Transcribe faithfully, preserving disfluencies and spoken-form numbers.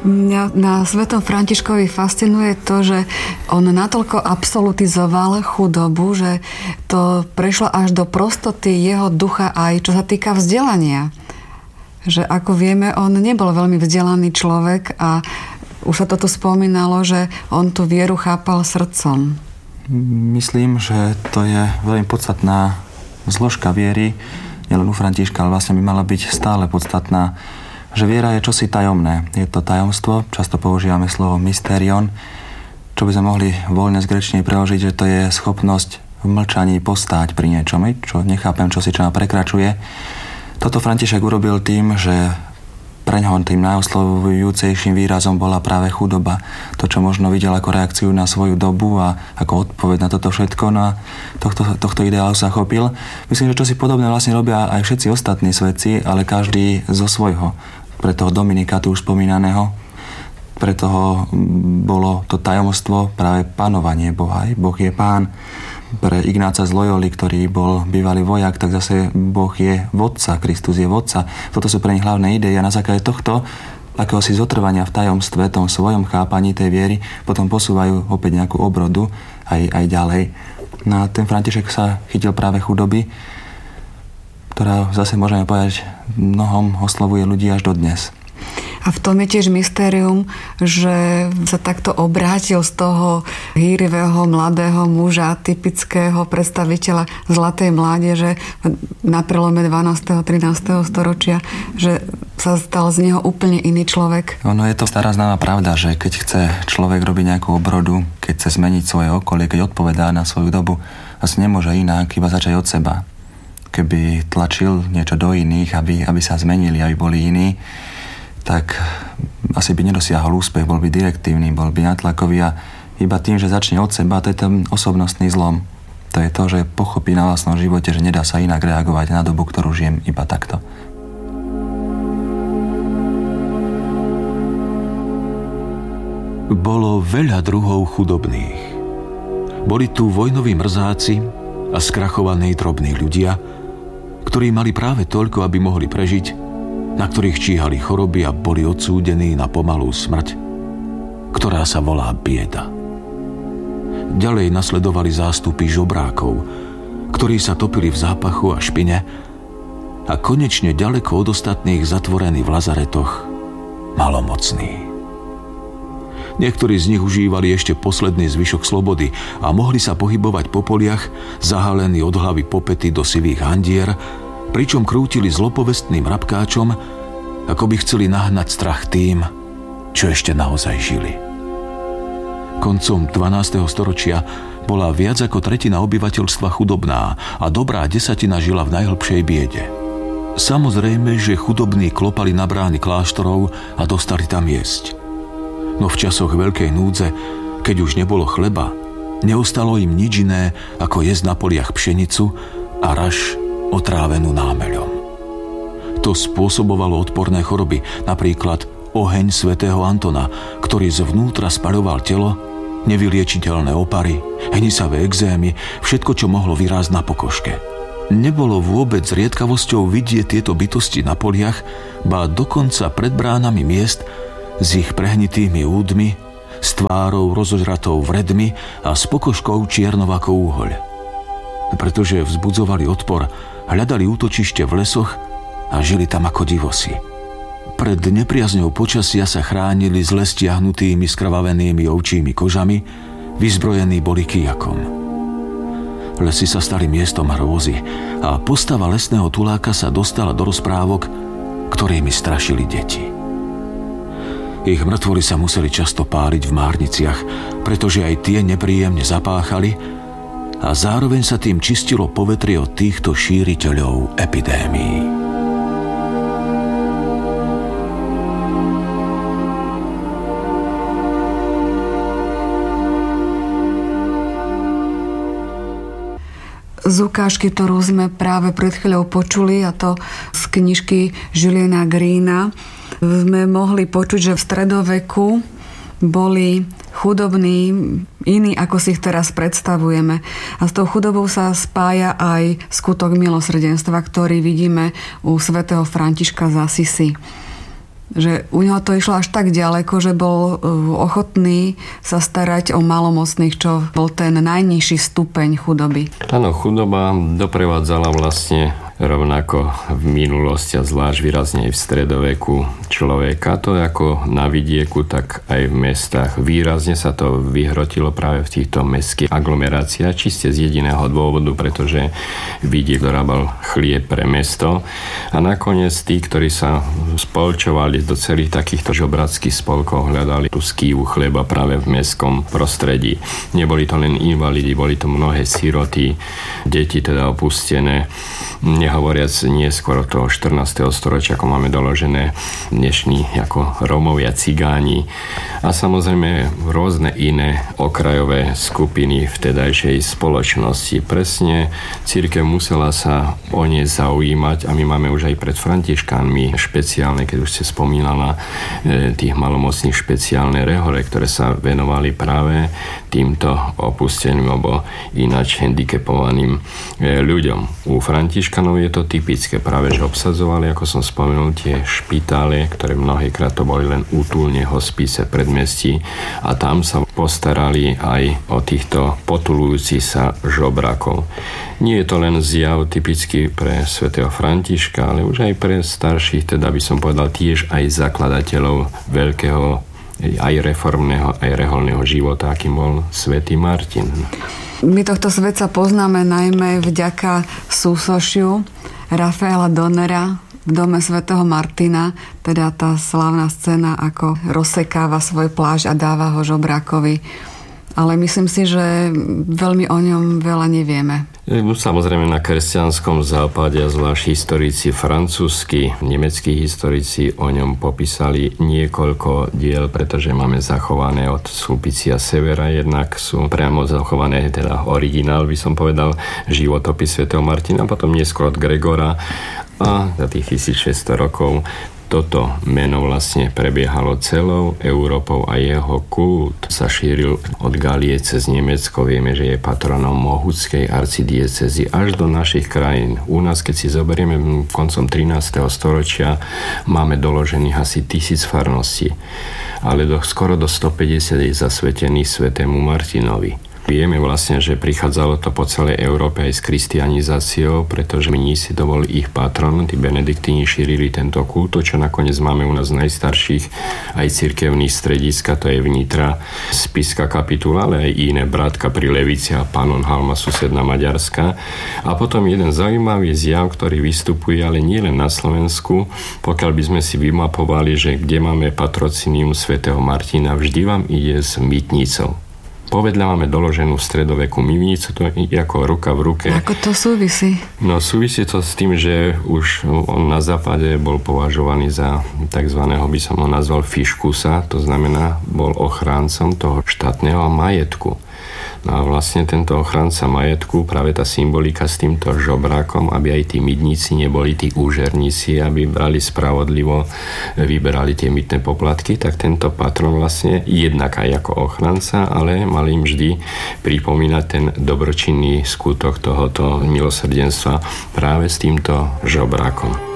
Mňa na svätom Františkovi fascinuje to, že on natoľko absolutizoval chudobu, že to prešlo až do prostoty jeho ducha aj čo sa týka vzdelania. Že ako vieme, on nebol veľmi vzdelaný človek a už sa toto spomínalo, že on tú vieru chápal srdcom. Myslím, že to je veľmi podstatná zložka viery, nielen u Františka, ale vlastne by mala byť stále podstatná, že viera je čosi tajomné. Je to tajomstvo, často používame slovo mysterion, čo by sme mohli voľne z gréčtiny preložiť, že to je schopnosť v mlčaní postáť pri niečom, čo nechápem, čo si čo ma prekračuje. Toto František urobil tým, že preňho tým najoslovujúcejším výrazom bola práve chudoba. To, čo možno videl ako reakciu na svoju dobu a ako odpoveď na toto všetko. No a tohto, tohto ideálu sa chopil. Myslím, že čosi podobné vlastne robia aj všetci ostatní svetci, ale každý zo svojho. Pre toho Dominika tu už spomínaného, pre toho bolo to tajomstvo práve panovanie Boha. Boh je pán. Pre Ignáca z Loyoli, ktorý bol bývalý vojak, tak zase Boh je vodca, Kristus je vodca. Toto sú pre nich hlavné idei a na základe tohto takého si zotrvania v tajomstve, tom svojom chápaní tej viery, potom posúvajú opäť nejakú obrodu aj, aj ďalej. No a ten František sa chytil práve chudoby, ktorá zase môžeme povedať mnohom oslovuje ľudí až dodnes. A v tom je tiež mystérium, že sa takto obrátil z toho hýrivého mladého muža, typického predstaviteľa zlatej mládeže na prelome dvanásteho a trinásteho storočia, že sa stal z neho úplne iný človek. Ono je to stará známa pravda, že keď chce človek robiť nejakú obrodu, keď chce zmeniť svoje okolie, keď odpovedá na svoju dobu, asi nemôže inak, iba začať od seba. Keby tlačil niečo do iných, aby, aby sa zmenili, aby boli iní, tak asi by nedosiahol úspech, bol by direktívny, bol by natlakový a iba tým, že začne od seba, to je ten osobnostný zlom. To je to, že pochopí na vlastnom živote, že nedá sa inak reagovať na dobu, ktorú žijem iba takto. Bolo veľa druhov chudobných. Boli tu vojnoví mrzáci a skrachovaní drobní ľudia, ktorí mali práve toľko, aby mohli prežiť, na ktorých číhali choroby a boli odsúdení na pomalú smrť, ktorá sa volá bieda. Ďalej nasledovali zástupy žobrákov, ktorí sa topili v zápachu a špine a konečne ďaleko od ostatných zatvorení v lazaretoch malomocní. Niektorí z nich užívali ešte posledný zvyšok slobody a mohli sa pohybovať po poliach, zahalení od hlavy po pety do sivých handier, pričom krútili zlopovestným rabkáčom, ako by chceli nahnať strach tým, čo ešte naozaj žili. Koncom dvanásteho storočia bola viac ako tretina obyvateľstva chudobná a dobrá desatina žila v najhlbšej biede. Samozrejme, že chudobní klopali na brány kláštorov a dostali tam jesť. No v časoch veľkej núdze, keď už nebolo chleba, neostalo im nič iné, ako jesť na poliach pšenicu a raž otrávenú námeľom. To spôsobovalo odporné choroby, napríklad oheň svätého Antona, ktorý zvnútra spaľoval telo, nevyliečiteľné opary, hnisavé exémy, všetko, čo mohlo vyrásť na pokožke. Nebolo vôbec zriedkavosťou vidieť tieto bytosti na poliach, ba dokonca pred bránami miest s ich prehnitými údmi, s tvárou rozožratou vredmi a s pokožkou čiernou ako úhoľ. Pretože vzbudzovali odpor, hľadali útočište v lesoch a žili tam ako divosi. Pred nepriazňou počasia sa chránili zle stiahnutými skrvavenými ovčími kožami, vyzbrojení boli kijakom. Lesy sa stali miestom hrôzy a postava lesného tuláka sa dostala do rozprávok, ktorými strašili deti. Ich mŕtvoly sa museli často páliť v márniciach, pretože aj tie nepríjemne zapáchali a zároveň sa tým čistilo povetrie od týchto šíriteľov epidémií. Z ukážky, ktorú sme práve pred chvíľou počuli, a to z knižky Juliana Greena, sme mohli počuť, že v stredoveku boli chudobní iní, ako si ich teraz predstavujeme. A s tou chudobou sa spája aj skutok milosrdenstva, ktorý vidíme u svätého Františka z Asisi. že u neho to išlo až tak ďaleko, že bol ochotný sa starať o malomocných, čo bol ten najnižší stupeň chudoby. Áno, chudoba doprevádzala vlastne rovnako v minulosti a zvlášť výrazne aj v stredoveku človeka. To ako na vidieku, tak aj v mestách. Výrazne sa to vyhrotilo práve v týchto mestských aglomeráciách, čiste z jediného dôvodu, pretože vidiek dorábal chlieb pre mesto a nakoniec tí, ktorí sa spolčovali do celých takýchto žobrackých spolkov, hľadali tú skývu chleba práve v mestskom prostredí. Neboli to len invalidi, boli to mnohé siroty, deti teda opustené, nehovoriac neskôr od toho štrnásteho storočia, ako máme doložené dnešní ako Rómovia, Cigáni a samozrejme rôzne iné okrajové skupiny vtedajšej spoločnosti. Presne cirkev musela sa o ne zaujímať a my máme už aj pred Františkánmi špeciálne, keď už ste spomínala tých malomocných špeciálne rehole, ktoré sa venovali práve týmto opusteným alebo ináč handicapovaným ľuďom. U Františkanov je to typické, práve že obsadzovali, ako som spomenul, tie špitále, ktoré mnohýkrát to boli len útulne hospice predmestí a tam sa postarali aj o týchto potulujúcich sa žobrakov. Nie je to len zjav typický pre svätého Františka, ale už aj pre starších, teda by som povedal tiež aj zakladateľov veľkého aj reformného, aj reholného života, akým bol svätý Martin. My tohto svetca poznáme najmä vďaka súsošiu Rafaela Donnera v dome svätého Martina, teda tá slávna scéna, ako rozsekáva svoj plášť a dáva ho žobrákovi. Ale myslím si, že veľmi o ňom veľa nevieme. Samozrejme na kresťanskom západe a zvlášť historici francúzski, nemeckí historici o ňom popísali niekoľko diel, pretože máme zachované od Sulpicia Severa, jednak sú priamo zachované, teda originál by som povedal, životopis svätého Martina, potom neskôr od Gregora a za tých tisícšesťsto rokov toto meno vlastne prebiehalo celou Európou a jeho kult sa šíril od Galie cez Nemecko. Vieme, že je patronom Mohuckej arcidiecézy až do našich krajín. U nás, keď si zoberieme koncom trinásteho storočia, máme doložených asi tisíc farností, ale do, skoro do stopäťdesiat je zasvetených svätému Martinovi. Vieme vlastne, že prichádzalo to po celej Európe aj s kristianizáciou, pretože mnísi to bol ich patron, tí benediktíni šírili tento kult, čo nakoniec máme u nás najstarších aj cirkevných strediska, to je vnitra Spišská kapitula, ale aj iné, Brátka pri Levici a Pannonhalma, susedná Maďarska. A potom jeden zaujímavý zjav, ktorý vystupuje, ale nie len na Slovensku, pokiaľ by sme si vymapovali, že kde máme patrocinium svätého Martina, vždy vám ide s mytnicou. Povedľa máme doloženú v stredoveku mivnicu, to je ako ruka v ruke. Ako to súvisí? No súvisí to s tým, že už on na západe bol považovaný za takzvaného, by som ho nazval fiškusa, to znamená, bol ochráncom toho štátneho majetku. No a vlastne tento ochranca majetku, práve tá symbolika s týmto žobrákom, aby aj tí mydníci neboli tí úžerníci, aby brali spravodlivo, vyberali tie mytné poplatky, tak tento patron vlastne jednak aj ako ochranca, ale mal im vždy pripomínať ten dobročinný skutok tohoto milosrdenstva práve s týmto žobrákom.